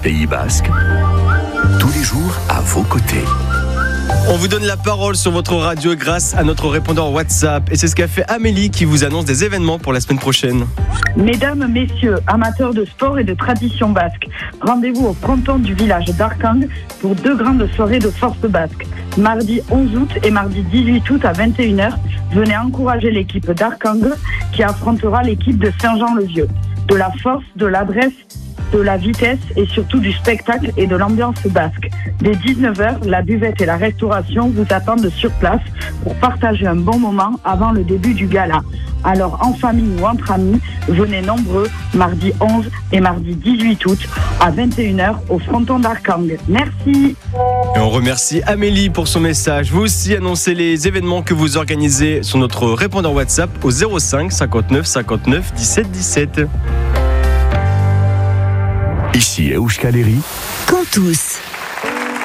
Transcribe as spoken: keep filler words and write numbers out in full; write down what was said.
Pays Basque, tous les jours à vos côtés. On vous donne la parole sur votre radio grâce à notre répondeur WhatsApp. Et c'est ce qu'a fait Amélie qui vous annonce des événements pour la semaine prochaine. Mesdames, messieurs, amateurs de sport et de tradition basque, rendez-vous au fronton du village d'Arkang pour deux grandes soirées de force basque. Mardi onze août et mardi dix-huit août à vingt et une heures, venez encourager l'équipe d'Arkang qui affrontera l'équipe de Saint-Jean-le-Vieux. De la force, de l'adresse, de la vitesse et surtout du spectacle et de l'ambiance basque. Dès dix-neuf heures, la buvette et la restauration vous attendent sur place pour partager un bon moment avant le début du gala. Alors en famille ou entre amis, venez nombreux mardi onze et mardi dix-huit août à vingt et une heures au fronton d'Arkang. Merci. Et on remercie Amélie pour son message. Vous aussi annoncez les événements que vous organisez sur notre répondeur WhatsApp au zéro cinq cinquante-neuf cinquante-neuf dix-sept dix-sept. Ici Euskaleri. Quand tous.